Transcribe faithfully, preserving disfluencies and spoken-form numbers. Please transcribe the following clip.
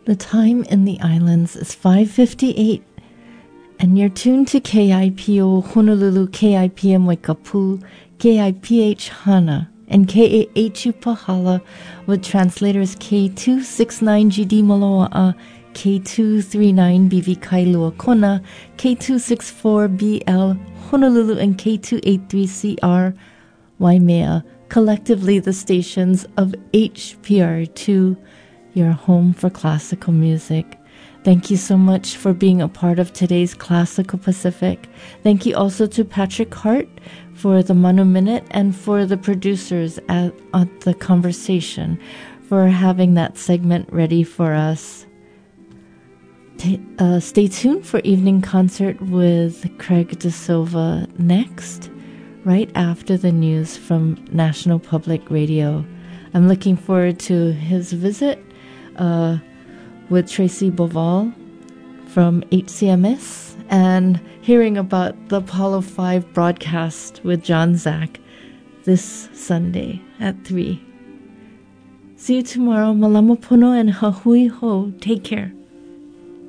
The time in the islands is five fifty-eight, and you're tuned to K I P O Honolulu, K I P M Waikapu, K I P H Hana, and K A H U Pahala, with translators K two sixty-nine G D Moloa'a, K two thirty-nine B V Kailua Kona, K two sixty-four B L Honolulu, and K two eighty-three C R Waimea, collectively the stations of H P R two, your home for classical music. Thank you so much for being a part of today's Classical Pacific. Thank you also to Patrick Hart for the Manu Minute and for the producers at, at the conversation for having that segment ready for us. T- uh, stay tuned for Evening Concert with Craig De Silva next, right after the news from National Public Radio. I'm looking forward to his visit uh, with Tracy Boval from H C M S and hearing about the Apollo five broadcast with John Zach this Sunday at three. See you tomorrow. Malama pono and hahui ho. Take care.